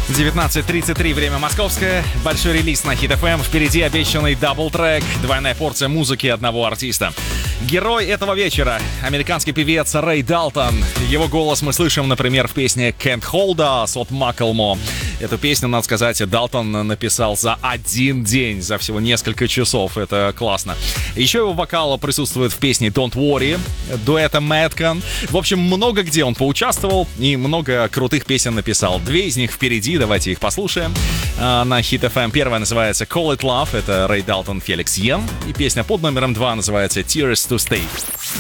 19:33, время московское. Большой релиз на Hit FM. Впереди обещанный дабл-трек. Двойная порция музыки одного артиста. Герой этого вечера — американский певец Рэй Далтон. Его голос мы слышим, например, в песне «Can't Hold Us» от Macklemore. Эту песню, надо сказать, Далтон написал за один день, за всего несколько часов. Это классно. Еще его вокал присутствует в песне «Don't Worry» дуэта Madcon. В общем, много где он поучаствовал и много крутых песен написал. Две из них впереди, давайте их послушаем. На Hit FM первая называется «Call It Love», это Рэй Далтон, Феликс Йен. И песня под номером 2 называется «Tears to Stay».